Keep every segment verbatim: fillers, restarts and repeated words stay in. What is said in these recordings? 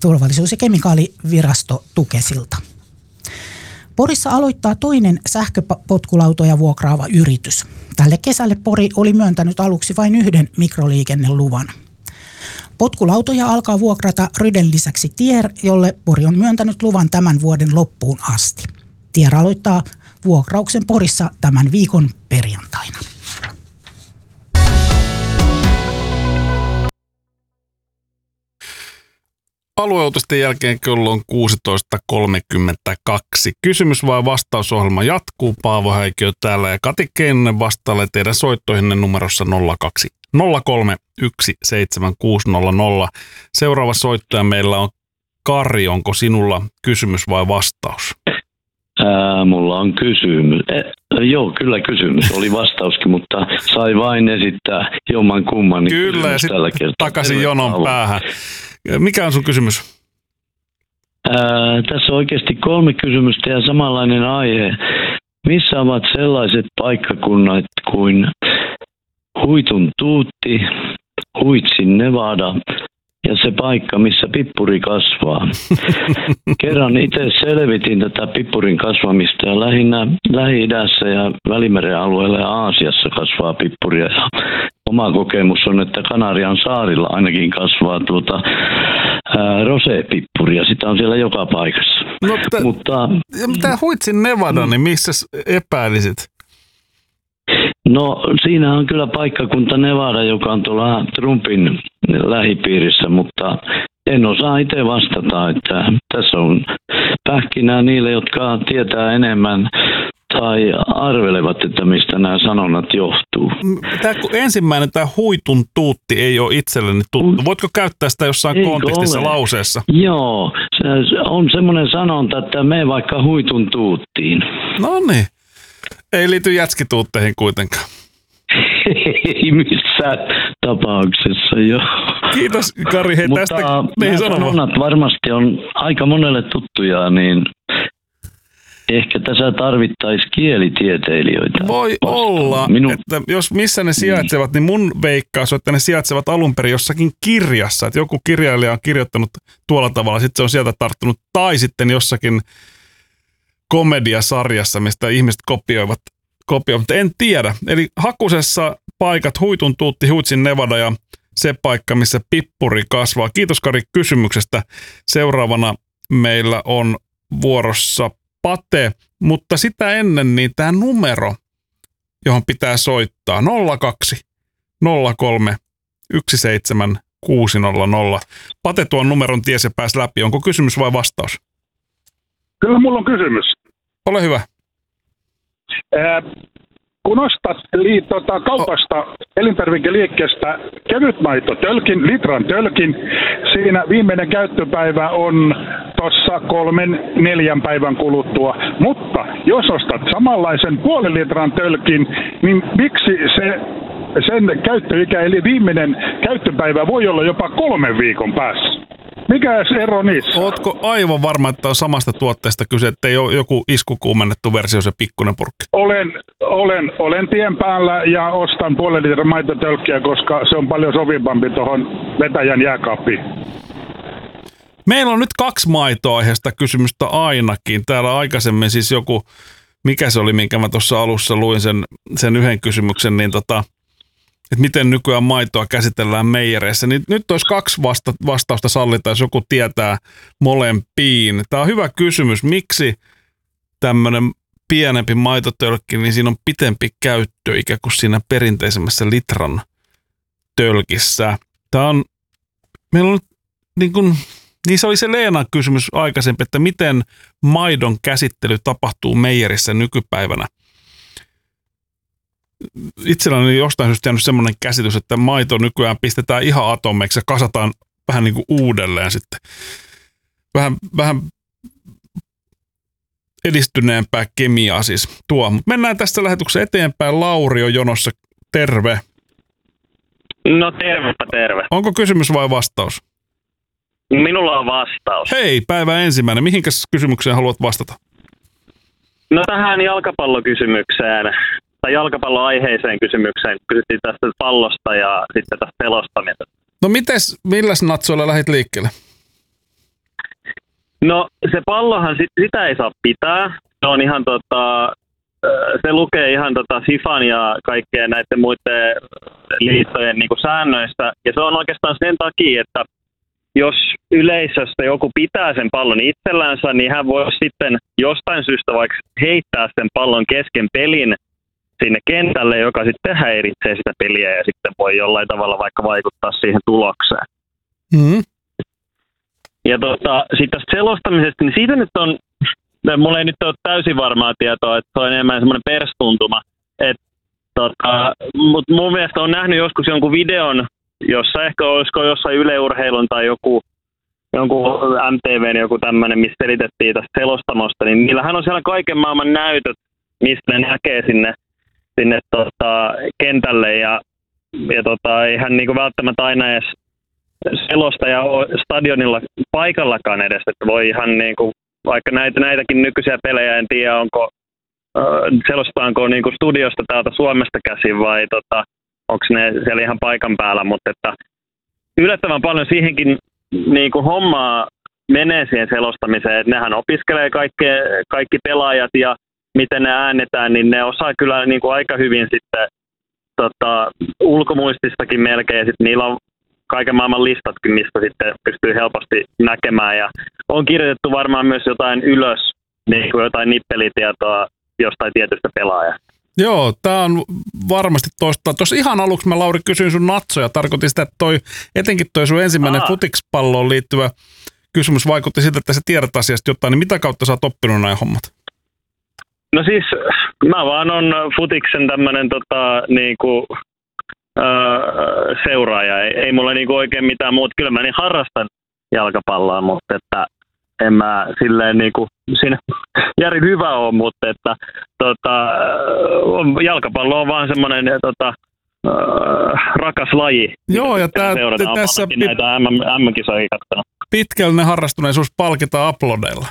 turvallisuus- ja kemikaalivirasto Tukesilta. Porissa aloittaa toinen sähköpotkulautoja vuokraava yritys. Tälle kesälle Pori oli myöntänyt aluksi vain yhden mikroliikenneluvan. Potkulautoja alkaa vuokrata Ryden lisäksi Tier, jolle Pori on myöntänyt luvan tämän vuoden loppuun asti. Tier aloittaa vuokrauksen Porissa tämän viikon perjantaina. Alueuutisten jälkeen kello on kuusitoista kolmekymmentäkaksi. Kysymys vai vastausohjelma jatkuu. Paavo Häikiö täällä ja Kati Keinonen vastailee teidän soittoihinne numerossa nolla kaksi nolla kolme yksi seitsemän kuusi nolla nolla. Seuraava soittaja meillä on Kari. Onko sinulla kysymys vai vastaus? Ää, mulla on kysymys. E, joo, kyllä kysymys. Oli vastauskin, mutta sai vain esittää jomman kumman. Niin kyllä, ja sitten takaisin jonon päähän. Mikä on sun kysymys? Ää, tässä on oikeasti kolme kysymystä ja samanlainen aihe. Missä ovat sellaiset paikkakunnat kuin Huitun Tuutti, Huitsin Nevada ja se paikka, missä pippuri kasvaa? Kerran itse selvitin tätä pippurin kasvamista ja lähinnä Lähi-idässä ja Välimeren alueella ja Aasiassa kasvaa pippuria. Oma kokemus on, että Kanarian saarilla ainakin kasvaa tuota ää, rosepippuria. Sitä on siellä joka paikassa. No, t- Mutta tämä Huitsin Nevada, niin missä epäilisit? No siinä on kyllä paikkakunta Nevada, joka on tuolla Trumpin lähipiirissä, mutta en osaa itse vastata, että tässä on pähkinää niille, jotka tietää enemmän tai arvelevat, että mistä nämä sanonnat johtuu. Tämä ensimmäinen, tämä Huitun Tuutti ei ole itselleni tuttu. Voitko käyttää sitä jossain Eikö kontekstissa ole? Lauseessa? Joo, se on semmoinen sanonta, että mene vaikka Huitun Tuuttiin. No niin. Ei liity jätskituutteihin kuitenkaan. Ei missään tapauksessa, joo. Kiitos Kari, hei tästä. Mutta sanonnat varmasti on aika monelle tuttuja, niin ehkä tässä tarvittaisiin kielitieteilijöitä. Voi vastaan. olla, Minun... että jos missä ne sijaitsevat, niin mun veikkaus on, että ne sijaitsevat alun perin jossakin kirjassa. Että joku kirjailija on kirjoittanut tuolla tavalla, sitten se on sieltä tarttunut. Tai sitten jossakin komediasarjassa, mistä ihmiset kopioivat, kopioivat, mutta en tiedä. Eli hakusessa paikat Huitun Tuutti, Huitsin Nevada ja se paikka, missä pippuri kasvaa. Kiitos Kari kysymyksestä. Seuraavana meillä on vuorossa Pate, mutta sitä ennen niin tämä numero, johon pitää soittaa nolla kaksi nolla kolme yksi seitsemän kuusi nolla nolla. Pate tuon numeron ties ja pääsi läpi. Onko kysymys vai vastaus? Kyllä mulla on kysymys. Ole hyvä. Ää, kun ostat li, tota, kaupasta oh. elintarvikeliikkeestä kevytmaitotölkin, litran tölkin, siinä viimeinen käyttöpäivä on tuossa kolmen, neljän päivän kuluttua. Mutta jos ostat samanlaisen puolen litran tölkin, niin miksi se, sen käyttöikä, eli viimeinen käyttöpäivä voi olla jopa kolmen viikon päässä? Mikä ero niissä? Ootko aivan varma, että on samasta tuotteesta kyse, että ei ole joku iskukuumennettu versio, se pikkuinen purkki? Olen, olen, olen tien päällä ja ostan puolen litran maitotölkkiä, koska se on paljon sopivampi tuohon vetäjän jääkaappiin. Meillä on nyt kaksi maitoaiheesta kysymystä ainakin. Täällä aikaisemmin siis joku, mikä se oli, minkä mä tuossa alussa luin sen, sen yhden kysymyksen, niin tota... että miten nykyään maitoa käsitellään meijereissä, niin nyt olisi kaksi vasta- vastausta sallita, jos joku tietää molempiin. Tämä on hyvä kysymys. Miksi tämmöinen pienempi maitotölkki, niin siinä on pitempi käyttöikä kuin siinä perinteisemmässä litran tölkissä? Tämä on, meillä on niin kuin, niin se oli se Leenan kysymys aikaisempi, että miten maidon käsittely tapahtuu meijerissä nykypäivänä. Itselläni on jostain syystä jäänyt semmoinen käsitys, että maito nykyään pistetään ihan atomeiksi ja kasataan vähän niin kuin uudelleen sitten. Vähän, vähän edistyneempää kemiaa siis tuo. Mutta mennään tästä lähetyksessä eteenpäin. Lauri on jonossa. Terve. No tervepä terve. Onko kysymys vai vastaus? Minulla on vastaus. Hei, päivä ensimmäinen. Mihinkäs kysymykseen haluat vastata? No tähän jalkapallokysymykseen. Tai jalkapalloaiheiseen kysymykseen. Kysyttiin tästä pallosta ja sitten tästä pelostamisesta. No mites, milläs natsoilla lähdit liikkeelle? No se pallohan, sit, sitä ei saa pitää. Se on ihan tota, se lukee ihan tota FIFAn ja kaikkien näiden muiden liittojen niin kuin säännöissä. Ja se on oikeastaan sen takia, että jos yleisöstä joku pitää sen pallon itsellänsä, niin hän voi sitten jostain syystä vaikka heittää sen pallon kesken pelin sinne kentälle, joka sitten häiritsee sitä peliä ja sitten voi jollain tavalla vaikka vaikuttaa siihen tulokseen. Mm-hmm. Ja tota, sitten tästä selostamisesta, niin siitä nyt on, mulla ei nyt ole täysin varmaa tietoa, että se on enemmän semmoinen perstuntuma. Tota, mutta mun mielestä on nähnyt joskus jonkun videon, jossa ehkä olisiko jossain Yle Urheilun tai joku, jonkun M T V:n joku tämmöinen, missä selitettiin tästä selostamosta, niin niillähän on siellä kaiken maailman näytöt, mistä ne näkee sinne, sinne tota, kentälle ja, ja tota, eihän niinku välttämättä aina edes selostaja ole stadionilla paikallakaan edes, että voi ihan niinku, vaikka näitä, näitäkin nykyisiä pelejä, en tiedä onko, äh, selostetaanko niinku studiosta täältä Suomesta käsin vai tota, onko ne siellä ihan paikan päällä, mutta että yllättävän paljon siihenkin niinku hommaa menee siihen selostamiseen, että nehän opiskelee kaikki, kaikki pelaajat ja miten ne äänetään, niin ne osaa kyllä niinku aika hyvin sitten tota, ulkomuististakin melkein, ja sitten niillä on kaiken maailman listatkin, mistä sitten pystyy helposti näkemään, ja on kirjoitettu varmaan myös jotain ylös, niin kuin jotain nippelitietoa jostain tietystä pelaajasta. Joo, tämä on varmasti toista. Tuossa ihan aluksi mä, Lauri, kysyin sun natsoja. Tarkoitin sitä, että toi, etenkin toi sun ensimmäinen Aha. futikspalloon liittyvä kysymys vaikutti siltä, että sä tiedät asiasta jotain, niin mitä kautta sä oot oppinut näin hommat? No siis mä vaan on futiksen tämmönen tota niinku öö, seuraaja. Ei, ei mulla niinku oikein mitään muuta. Kyllä mä niin harrastan jalkapalloa, mutta että en mä silleen niinku siinä järin hyvä ole, mutta että tota, jalkapallo on vaan semmoinen tota, äh, rakas laji. Joo, ja tää, seurataan. tässä pit- näitä M M-kisoja katsonut. Pitkällinen harrastuneisuus palkitaan aplodeilla.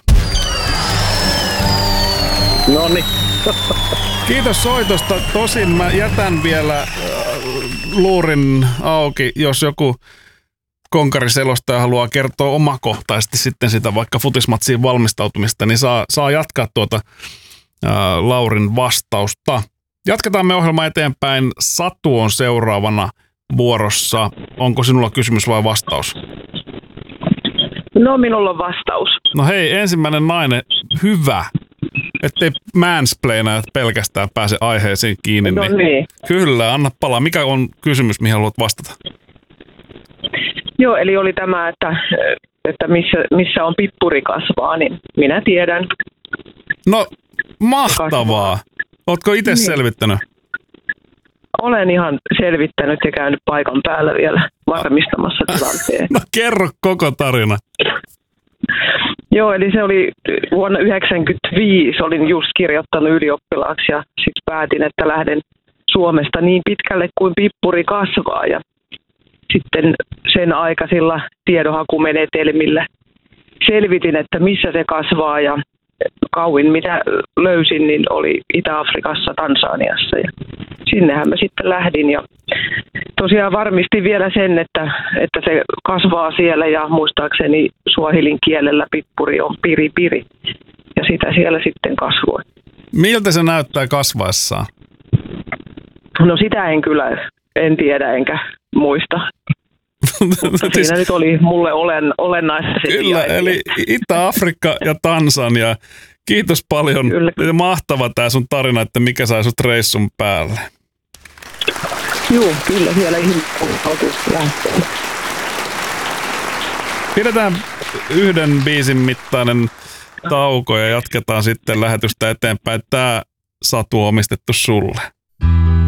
No niin. Kiitos soitosta. Tosin mä jätän vielä äh, luurin auki, jos joku konkariselostaja haluaa kertoa omakohtaisesti sitten sitä vaikka futismatsiin valmistautumista, niin saa, saa jatkaa tuota ää, Laurin vastausta. Jatketaan me ohjelma eteenpäin. Satu on seuraavana vuorossa. Onko sinulla kysymys vai vastaus? No, minulla on vastaus. No hei, ensimmäinen nainen, hyvä. Ettei mansplainajat pelkästään pääse aiheeseen kiinni. No niin. niin. Kyllä, anna palaa. Mikä on kysymys, mihin haluat vastata? Joo, eli oli tämä, että, että missä, missä on pippuri kasvaa, niin minä tiedän. No, mahtavaa. Ootko itse niin. selvittänyt? Olen ihan selvittänyt ja käynyt paikan päällä vielä varmistamassa tilanteen. No kerro koko tarina. Joo, eli se oli vuonna yhdeksänkymmentäviisi, olin just kirjoittanut ylioppilaaksi ja sitten päätin, että lähden Suomesta niin pitkälle kuin pippuri kasvaa ja sitten sen aikaisilla tiedonhakumenetelmillä selvitin, että missä se kasvaa ja kauin mitä löysin, niin oli Itä-Afrikassa, Tansaniassa ja sinnehän mä sitten lähdin ja tosiaan varmistin vielä sen, että, että se kasvaa siellä ja muistaakseni suahilin kielellä pippuri on piri piri ja sitä siellä sitten kasvoi. Miltä se näyttää kasvaessaan? No sitä en kyllä, en tiedä enkä muista. Mutta siis, siinä nyt oli mulle olen, olennaista. Kyllä, eli Itä-Afrikka ja Tansania. Kiitos paljon. Kyllä. Mahtava tämä sun tarina, että mikä sai sut reissun päälle. Joo, kyllä siellä ihmiset lähtee. Pidetään yhden biisin mittainen tauko ja jatketaan sitten lähetystä eteenpäin. Tämä Satu on omistettu sulle.